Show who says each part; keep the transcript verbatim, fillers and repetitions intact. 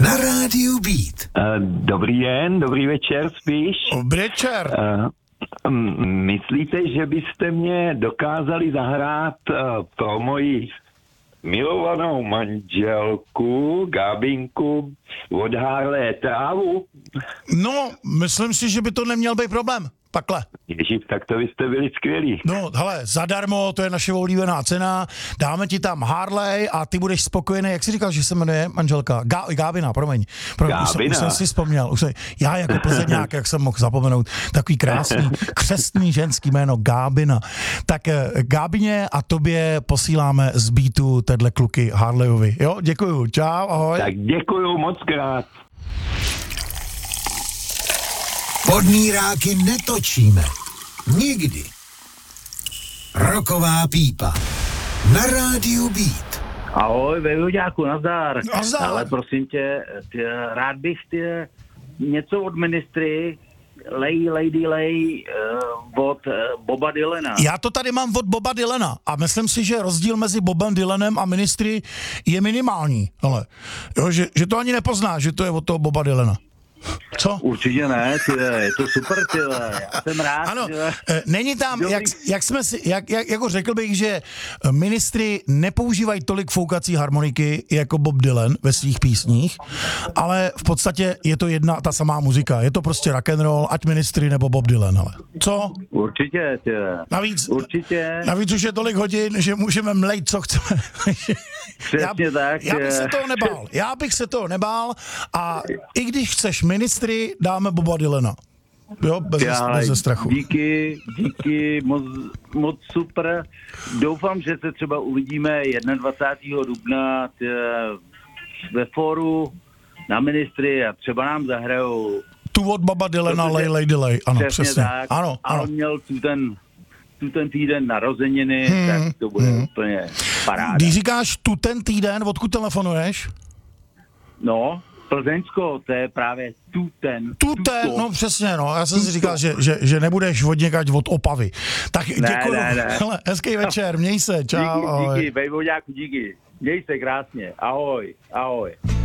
Speaker 1: na rádiu Beat.
Speaker 2: Uh, dobrý den, dobrý večer spíš.
Speaker 3: Dobrý večer.
Speaker 2: Uh, myslíte, že byste mě dokázali zahrát uh, pro moji milovanou manželku, Gábinku, od Harlé trávu?
Speaker 3: No, myslím si, že by to neměl být problém. Takhle.
Speaker 2: Ježíš, tak to vy jste byli skvělí.
Speaker 3: No, hele, zadarmo, to je naše oblíbená cena, dáme ti tam Harley a ty budeš spokojený, jak jsi říkal, že se jmenuje manželka? Gá, Gábina, promiň. promiň už, jsem, už jsem si vzpomněl, už jsem, já jako Plzeňák, jak jsem mohl zapomenout, takový krásný, křestný ženský jméno Gábina. Tak Gábině a tobě posíláme z Beatu téhle kluky Harleyovi. Jo, děkuju, čau, ahoj.
Speaker 2: Tak děkuju moc krát.
Speaker 1: Podmíráky netočíme. Nikdy. Roková pípa. Na rádiu Beat.
Speaker 4: Ahoj, Vejvoďáku, nazdar.
Speaker 3: Nazdar.
Speaker 4: Ale prosím tě, tě rád bych tě něco od ministry Lej, Lady Lej uh, od uh, Boba Dylana.
Speaker 3: Já to tady mám od Boba Dylana a myslím si, že rozdíl mezi Bobem Dylanem a ministry je minimální. Ale, jo, že, že to ani nepozná, že to je od toho Boba Dylana. Co?
Speaker 4: Určitě ne, tyhle, je to super, tyhle. Já jsem rád.
Speaker 3: Ano,
Speaker 4: tyhle.
Speaker 3: není tam, jak, jak jsme si, jak, jak, jako řekl bych, že ministry nepoužívají tolik foukací harmoniky jako Bob Dylan ve svých písních, ale v podstatě je to jedna ta samá muzika. Je to prostě rock and roll, ať ministry nebo Bob Dylan, ale. Co?
Speaker 4: Určitě, tyhle.
Speaker 3: Navíc,
Speaker 4: Určitě.
Speaker 3: navíc už je tolik hodin, že můžeme mlejt, co chceme.
Speaker 4: Přesně
Speaker 3: já,
Speaker 4: tak.
Speaker 3: Já bych se toho nebál. Já bych se toho nebál a i když chceš ministry, dáme Boba Dylana. Jo, bez,
Speaker 4: Já,
Speaker 3: bez strachu.
Speaker 4: Díky, díky, moc, moc super. Doufám, že se třeba uvidíme dvacátého prvního dubna tě, ve fóru na ministry a třeba nám zahrajou.
Speaker 3: Tu od Boba Dylana, Lej, Lady Lej. Ano, přesně. přesně.
Speaker 4: Tak.
Speaker 3: Ano,
Speaker 4: A
Speaker 3: ano.
Speaker 4: on měl tu ten, tu ten týden narozeniny, hmm, tak to bude hmm. úplně paráda.
Speaker 3: Když říkáš tu ten týden, odkud telefonuješ?
Speaker 4: No, Plzeňsko, to je právě tu ten.
Speaker 3: Tu ten, no přesně, no. Já jsem si říkal, že, že, že nebudeš od někať od Opavy. Tak
Speaker 4: ne,
Speaker 3: děkuju.
Speaker 4: Ne, ne.
Speaker 3: Hele, hezký večer, měj se, čau.
Speaker 4: Díky,
Speaker 3: ahoj.
Speaker 4: díky, Vejvoďáku, díky. Měj se krásně, ahoj, ahoj.